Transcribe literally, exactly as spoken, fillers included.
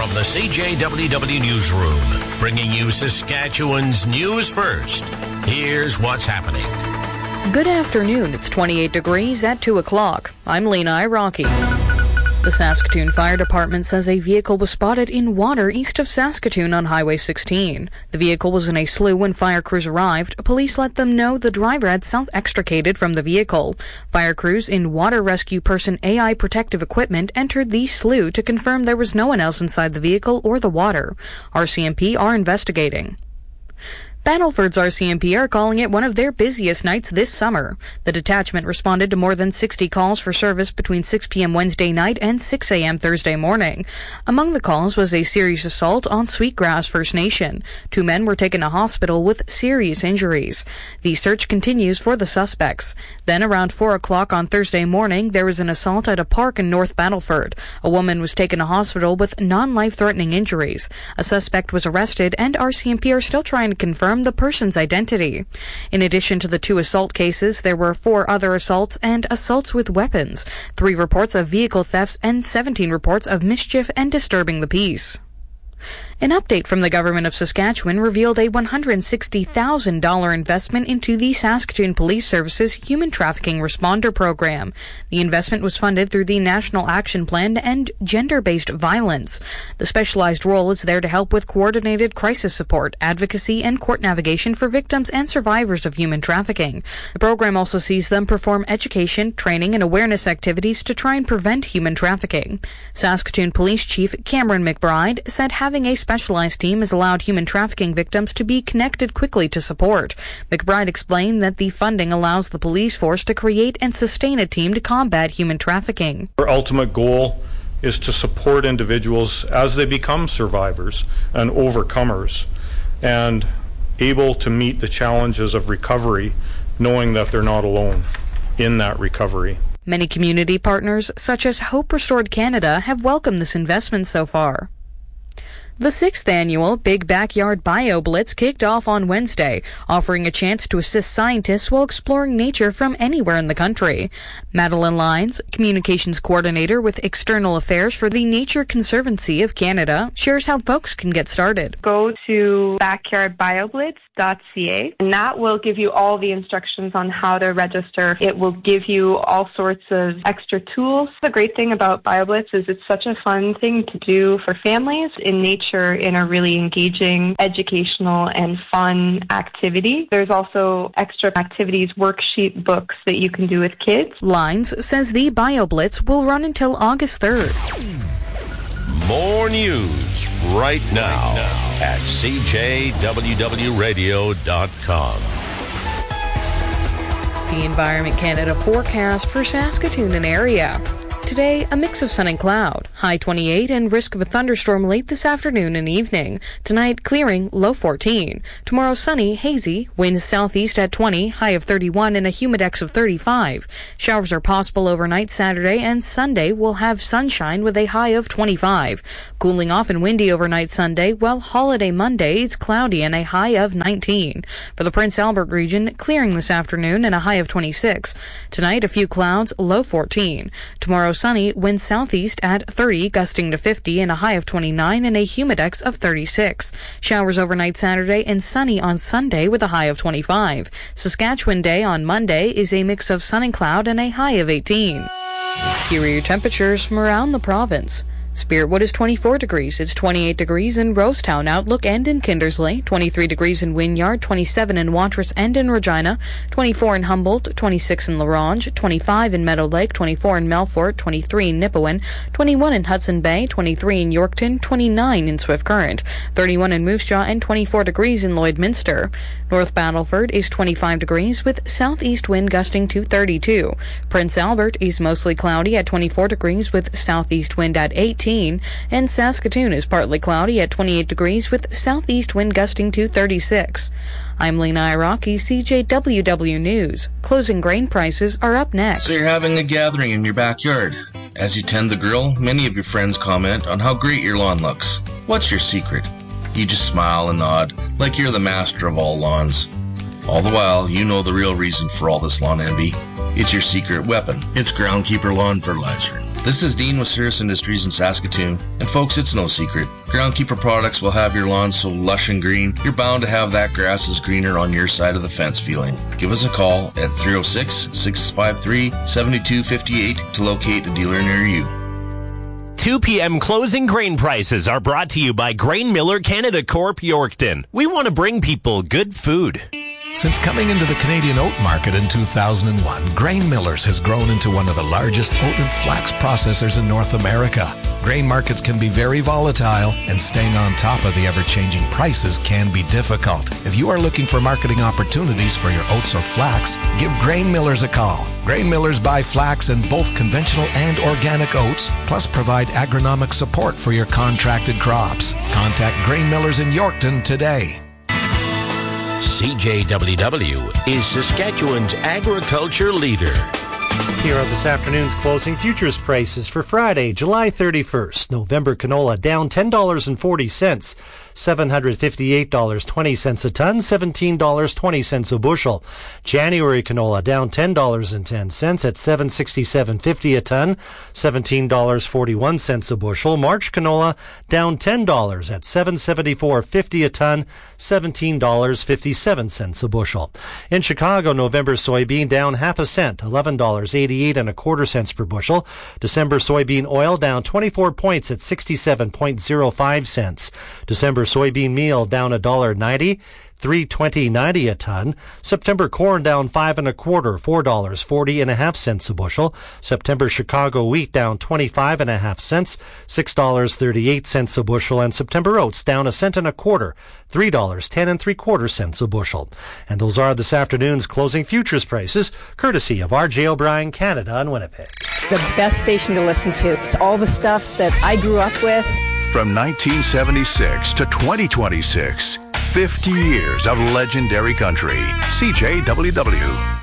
From the C J W W Newsroom, bringing you Saskatchewan's news first. Here's what's happening. Good afternoon. It's twenty-eight degrees at two o'clock. I'm Lena Iraqi. The Saskatoon Fire Department says a vehicle was spotted in water east of Saskatoon on Highway sixteen. The vehicle was in a slough when fire crews arrived. Police let them know the driver had self-extricated from the vehicle. Fire crews in Water Rescue Person A I Protective Equipment entered the slough to confirm there was no one else inside the vehicle or the water. R C M P are investigating. Battleford's R C M P are calling it one of their busiest nights this summer. The detachment responded to more than sixty calls for service between six p.m. Wednesday night and six a.m. Thursday morning. Among the calls was a serious assault on Sweetgrass First Nation. Two men were taken to hospital with serious injuries. The search continues for the suspects. Then around four o'clock on Thursday morning, there was an assault at a park in North Battleford. A woman was taken to hospital with non-life-threatening injuries. A suspect was arrested, and R C M P are still trying to confirm the person's identity. In addition to the two assault cases, there were four other assaults and assaults with weapons, three reports of vehicle thefts, and seventeen reports of mischief and disturbing the peace. An update from the Government of Saskatchewan revealed a one hundred sixty thousand dollars investment into the Saskatoon Police Service's Human Trafficking Responder Program. The investment was funded through the National Action Plan to End Gender-Based Violence. The specialized role is there to help with coordinated crisis support, advocacy, and court navigation for victims and survivors of human trafficking. The program also sees them perform education, training, and awareness activities to try and prevent human trafficking. Saskatoon Police Chief Cameron McBride said having a specialized team has allowed human trafficking victims to be connected quickly to support. McBride explained that the funding allows the police force to create and sustain a team to combat human trafficking. Our ultimate goal is to support individuals as they become survivors and overcomers and able to meet the challenges of recovery, knowing that they're not alone in that recovery. Many community partners, such as Hope Restored Canada, have welcomed this investment so far. The sixth annual Big Backyard Bio Blitz kicked off on Wednesday, offering a chance to assist scientists while exploring nature from anywhere in the country. Madeline Lyons, Communications Coordinator with External Affairs for the Nature Conservancy of Canada, shares how folks can get started. Go to backyard bio blitz dot c a, and that will give you all the instructions on how to register. It will give you all sorts of extra tools. The great thing about BioBlitz is it's such a fun thing to do for families in nature in a really engaging, educational, and fun activity. There's also extra activities, worksheet books that you can do with kids. Lines says the BioBlitz will run until August third. More news right now at c j w w radio dot com. The Environment Canada forecast for Saskatoon and area. Today, a mix of sun and cloud. High twenty-eight and risk of a thunderstorm late this afternoon and evening. Tonight, clearing, low fourteen. Tomorrow, sunny, hazy. Winds southeast at twenty, high of thirty-one, and a humidex of thirty-five. Showers are possible overnight Saturday, and Sunday will have sunshine with a high of twenty-five. Cooling off and windy overnight Sunday, while holiday Monday is cloudy and a high of nineteen. For the Prince Albert region, clearing this afternoon and a high of twenty-six. Tonight, a few clouds, low fourteen. Tomorrow, sunny, winds southeast at thirty, gusting to fifty, and a high of twenty-nine, and a humidex of thirty-six. Showers overnight Saturday and sunny on Sunday with a high of twenty-five. Saskatchewan Day on Monday is a mix of sun and cloud and a high of eighteen. Here are your temperatures from around the province. Spiritwood is twenty-four degrees. It's twenty-eight degrees in Rosetown, Outlook, and in Kindersley. twenty-three degrees in Wynyard. twenty-seven in Watrous and in Regina. twenty-four in Humboldt. twenty-six in La Ronge. twenty-five in Meadow Lake. twenty-four in Melfort. twenty-three in Nipawin. twenty-one in Hudson Bay. twenty-three in Yorkton. twenty-nine in Swift Current. thirty-one in Moose Jaw and twenty-four degrees in Lloydminster. North Battleford is twenty-five degrees with southeast wind gusting to thirty-two. Prince Albert is mostly cloudy at twenty-four degrees with southeast wind at eighteen. And Saskatoon is partly cloudy at twenty-eight degrees with southeast wind gusting to thirty-six. I'm Lena Iraqi, C J W W News. Closing grain prices are up next. So you're having a gathering in your backyard. As you tend the grill, many of your friends comment on how great your lawn looks. What's your secret? You just smile and nod, like you're the master of all lawns. All the while, you know the real reason for all this lawn envy. It's your secret weapon. It's Groundkeeper Lawn Fertilizer. This is Dean with Cirrus Industries in Saskatoon, and folks, it's no secret. Groundkeeper products will have your lawn so lush and green, you're bound to have that grass is greener on your side of the fence feeling. Give us a call at three oh six, six five three, seven two five eight to locate a dealer near you. two p.m. closing grain prices are brought to you by Grain Miller Canada Corp Yorkton. We want to bring people good food. Since coming into the Canadian oat market in two thousand one, Grain Millers has grown into one of the largest oat and flax processors in North America. Grain markets can be very volatile, and staying on top of the ever-changing prices can be difficult. If you are looking for marketing opportunities for your oats or flax, give Grain Millers a call. Grain Millers buy flax in both conventional and organic oats, plus provide agronomic support for your contracted crops. Contact Grain Millers in Yorkton today. C J W W is Saskatchewan's agriculture leader. Here are this afternoon's closing futures prices for Friday, July thirty-first. November canola down ten dollars and forty cents, seven hundred fifty-eight dollars and twenty cents a ton, seventeen dollars and twenty cents a bushel. January canola down ten dollars and ten cents at seven hundred sixty-seven dollars and fifty cents a ton, seventeen dollars and forty-one cents a bushel. March canola down ten dollars at seven hundred seventy-four dollars and fifty cents a ton, seventeen dollars and fifty-seven cents a bushel. In Chicago, November soybean down half a cent, eleven dollars and eighty-eight and a quarter cents per bushel. December soybean oil down twenty-four points at sixty-seven point zero five cents. December soybean meal down a dollar ninety, three twenty ninety a ton. September corn down five and a quarter, four dollars forty and a half cents a bushel. September Chicago wheat down twenty-five and a half cents, six dollars thirty-eight cents a bushel. And September oats down a cent and a quarter, three dollars ten and three quarter cents a bushel. And those are this afternoon's closing futures prices, courtesy of R J O'Brien Canada in Winnipeg. The best station to listen to. It's all the stuff that I grew up with. From nineteen seventy-six to twenty twenty-six, fifty years of legendary country. C J W W.